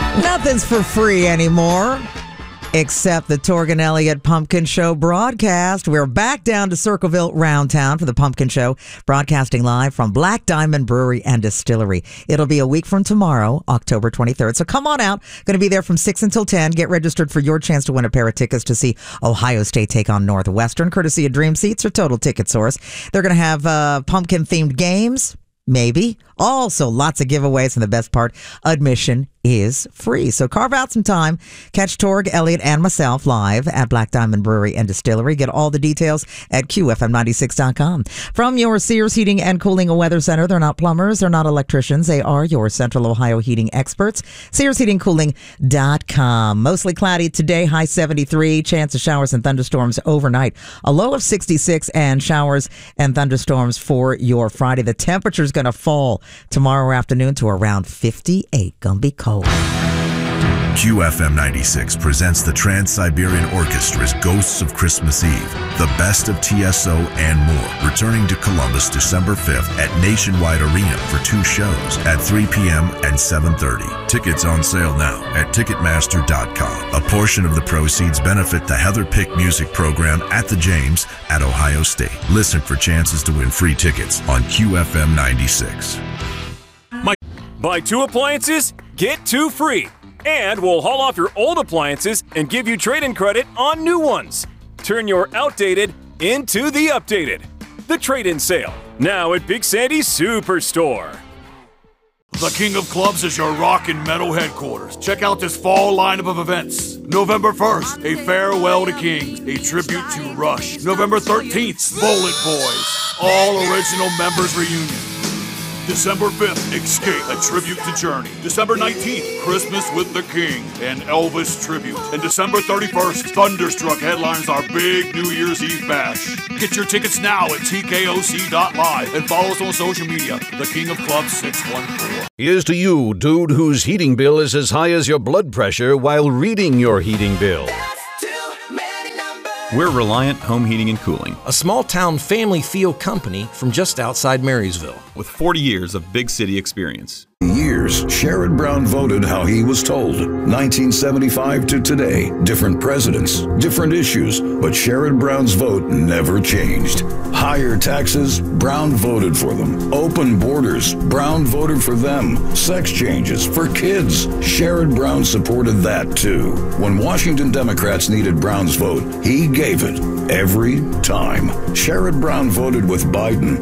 Nothing's for free anymore, except the Torg and Elliott Pumpkin Show broadcast. We're back down to Circleville Round Town for the Pumpkin Show, broadcasting live from Black Diamond Brewery and Distillery. It'll be a week from tomorrow, October 23rd. So come on out. Going to be there from 6 until 10. Get registered for your chance to win a pair of tickets to see Ohio State take on Northwestern, courtesy of Dream Seats or Total Ticket Source. They're going to have pumpkin-themed games. Maybe. Also, lots of giveaways, and the best part, admission is free. So carve out some time. Catch Torg, Elliott, and myself live at Black Diamond Brewery and Distillery. Get all the details at QFM96.com. From your Sears Heating and Cooling Weather Center, they're not plumbers, they're not electricians, they are your Central Ohio heating experts. SearsHeatingCooling.com. Mostly cloudy today, high 73. Chance of showers and thunderstorms overnight. A low of 66 and showers and thunderstorms for your Friday. The temperature's going to fall tomorrow afternoon to around 58. Gonna be cold. QFM 96 presents the Trans-Siberian Orchestra's Ghosts of Christmas Eve, the best of TSO and more, returning to Columbus December 5th at Nationwide Arena for 2 shows at 3 p.m. and 7:30. Tickets on sale now at Ticketmaster.com. A portion of the proceeds benefit the Heather Pick Music Program at the James at Ohio State. Listen for chances to win free tickets on QFM 96. Buy 2 appliances, get 2 free. And we'll haul off your old appliances and give you trade-in credit on new ones. Turn your outdated into the updated. The trade-in sale, now at Big Sandy's Superstore. The King of Clubs is your rock and metal headquarters. Check out this fall lineup of events. November 1st, a farewell to Kings, a tribute to Rush. November 13th, Bullet Boys, all original members reunion. December 5th, Escape, a tribute to Journey. December 19th, Christmas with the King, an Elvis tribute. And December 31st, Thunderstruck headlines our big New Year's Eve bash. Get your tickets now at TKOC.live and follow us on social media, The King of Clubs 614. Here's to you, dude, whose heating bill is as high as your blood pressure while reading your heating bill. We're Reliant Home Heating and Cooling, a small-town family-feel company from just outside Marysville. with 40 years of big city experience. Years, Sherrod Brown voted how he was told. 1975 to today, different presidents, different issues, but Sherrod Brown's vote never changed. Higher taxes, Brown voted for them. Open borders, Brown voted for them. Sex changes for kids, Sherrod Brown supported that too. When Washington Democrats needed Brown's vote, he gave it every time. Sherrod Brown voted with Biden,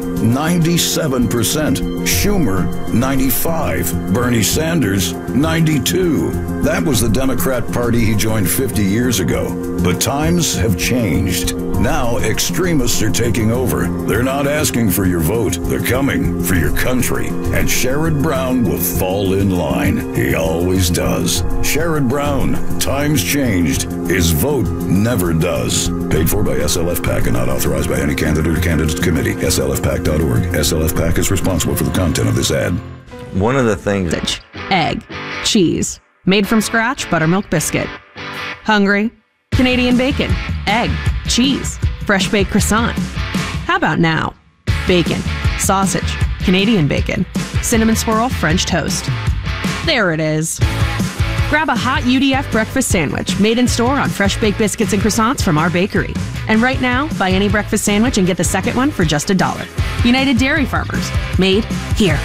97%. Schumer, 95%. Bernie Sanders, 92%. That was the Democrat Party he joined 50 years ago. But times have changed. Now extremists are taking over. They're not asking for your vote. They're coming for your country. And Sherrod Brown will fall in line. He always does. Sherrod Brown, times changed. His vote never does. Paid for by SLF PAC and not authorized by any candidate or candidates committee. SLFPAC.org. SLF PAC is responsible for the content of this ad. One of the things... Egg, cheese, made from scratch buttermilk biscuit. Hungry? Canadian bacon, egg, cheese, fresh baked croissant. How about now? Bacon, sausage, Canadian bacon, cinnamon swirl French toast. There it is. Grab a hot UDF breakfast sandwich made in store on fresh baked biscuits and croissants from our bakery. And right now, buy any breakfast sandwich and get the second one for just $1. United Dairy Farmers, made here.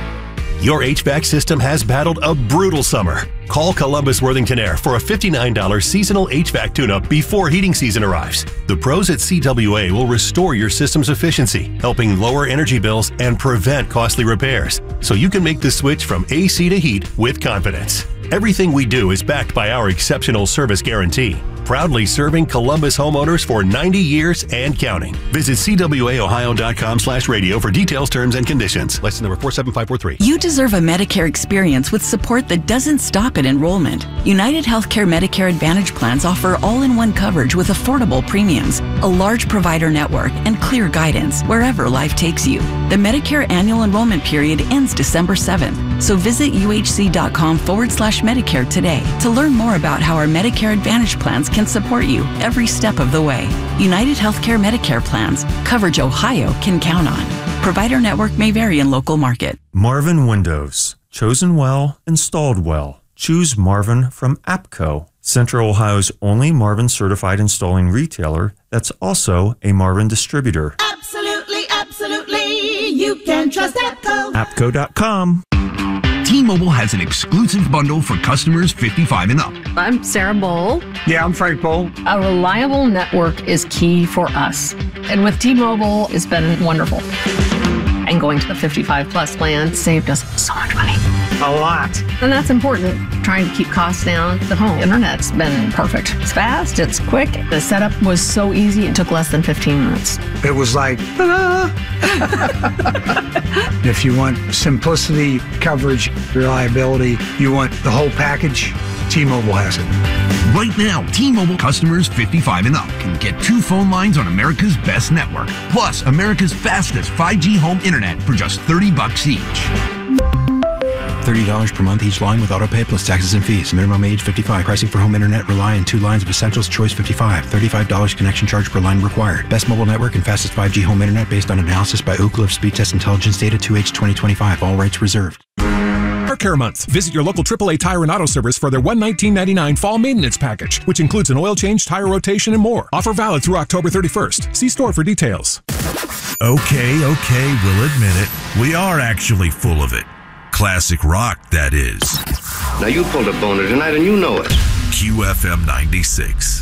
Your HVAC system has battled a brutal summer. Call Columbus Worthington Air for a $59 seasonal HVAC tune-up before heating season arrives. The pros at CWA will restore your system's efficiency, helping lower energy bills and prevent costly repairs, so you can make the switch from AC to heat with confidence. Everything we do is backed by our exceptional service guarantee. Proudly serving Columbus homeowners for 90 years and counting. Visit CWAOhio.com/radio for details, terms, and conditions. License number 47543. You deserve a Medicare experience with support that doesn't stop at enrollment. United Healthcare Medicare Advantage plans offer all-in-one coverage with affordable premiums, a large provider network, and clear guidance wherever life takes you. The Medicare annual enrollment period ends December 7th, so visit uhc.com/Medicare today to learn more about how our Medicare Advantage plans can support you every step of the way. United Healthcare Medicare plans, coverage Ohio can count on. Provider network may vary in local market. Marvin Windows. Chosen well, installed well. choose Marvin from APCO, Central Ohio's only Marvin certified installing retailer that's also a Marvin distributor. Absolutely, absolutely. You can trust APCO. APCO.com. T-Mobile has an exclusive bundle for customers 55 and up. I'm Sarah Bowl. Yeah, I'm Frank Bowl. A reliable network is key for us. And with T-Mobile, it's been wonderful. And going to the 55 plus plan saved us so much money. A lot. And that's important. Trying to keep costs down. The home internet's been perfect. It's fast, it's quick. The setup was so easy, it took less than 15 minutes. It was like, ta-da! If you want simplicity, coverage, reliability, you want the whole package, T-Mobile has it. Right now, T-Mobile customers 55 and up can get 2 phone lines on America's best network, plus America's fastest 5G home internet for just $30 each. $30 per month each line with autopay plus taxes and fees. Minimum age 55. Pricing for home internet rely on 2 lines of Essentials Choice 55. $35 connection charge per line required. Best mobile network and fastest 5G home internet based on analysis by Ookla of Speed Test Intelligence Data 2H 2025. All rights reserved. Car Care Month. Visit your local AAA Tire and Auto Service for their $119.99 fall maintenance package, which includes an oil change, tire rotation, and more. Offer valid through October 31st. See store for details. Okay, we'll admit it. We are actually full of it. Classic rock, that is. Now you pulled a boner tonight and you know it. QFM 96.